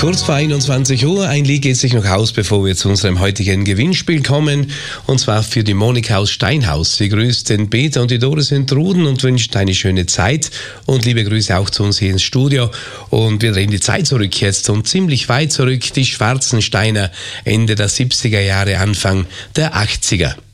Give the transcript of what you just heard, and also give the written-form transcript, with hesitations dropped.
Kurz vor 21 Uhr, ein Lied geht sich noch aus, bevor wir zu unserem heutigen Gewinnspiel kommen. Und zwar für die Monika aus Steinhaus. Sie grüßt den Peter und die Doris in Truden und wünscht eine schöne Zeit. Und liebe Grüße auch zu uns hier ins Studio. Und wir drehen die Zeit zurück jetzt und ziemlich weit zurück. Die Schwarzensteiner, Ende der 70er Jahre, Anfang der 80er.